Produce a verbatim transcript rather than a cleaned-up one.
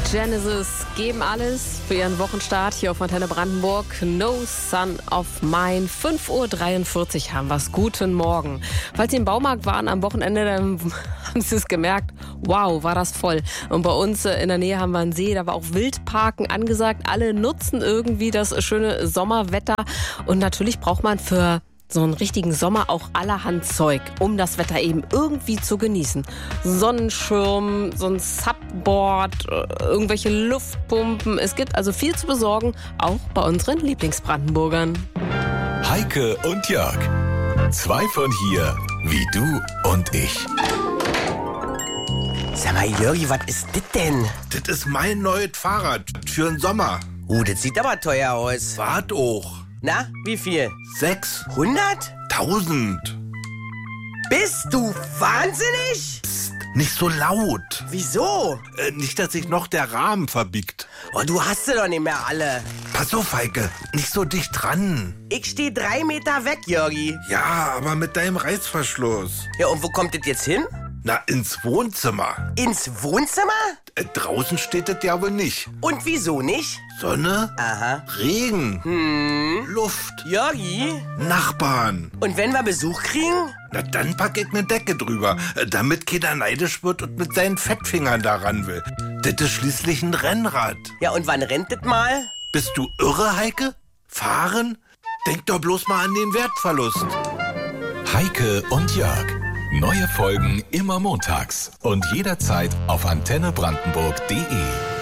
Genesis geben alles für ihren Wochenstart hier auf Antenne Brandenburg. No Son of Mine. fünf Uhr dreiundvierzig haben wir's. Guten Morgen. Falls Sie im Baumarkt waren am Wochenende, dann haben Sie es gemerkt. Wow, war das voll. Und bei uns in der Nähe haben wir einen See, da war auch Wildparken angesagt. Alle nutzen irgendwie das schöne Sommerwetter. Und natürlich braucht man für so einen richtigen Sommer auch allerhand Zeug, um das Wetter eben irgendwie zu genießen. Sonnenschirm, so ein Subboard, irgendwelche Luftpumpen. Es gibt also viel zu besorgen, auch bei unseren Lieblingsbrandenburgern. Heike und Jörg. Zwei von hier, wie du und ich. Sag mal, Jörgi, was ist das denn? Das ist mein neues Fahrrad für den Sommer. Uh, das sieht aber teuer aus. Wart auch. Na, wie viel? Sechshundert? hundert? Tausend. Bist du wahnsinnig? Psst, nicht so laut. Wieso? Äh, nicht, dass sich noch der Rahmen verbiegt. Oh, du hast sie doch nicht mehr alle. Pass auf, Heike, nicht so dicht dran. Ich stehe drei Meter weg, Jörgi. Ja, aber mit deinem Reißverschluss. Ja, und wo kommt das jetzt hin? Na, ins Wohnzimmer. Ins Wohnzimmer? Äh, draußen steht das ja wohl nicht. Und wieso nicht? Sonne, Aha. Regen, Hm. Luft, Jörgi? Nachbarn. Und wenn wir Besuch kriegen? Na, dann pack ich ne Decke drüber, äh, damit keiner neidisch wird und mit seinen Fettfingern daran will. Das ist schließlich ein Rennrad. Ja, und wann rennt das mal? Bist du irre, Heike? Fahren? Denk doch bloß mal an den Wertverlust. Heike und Jörg. Neue Folgen immer montags und jederzeit auf antenne brandenburg punkt de.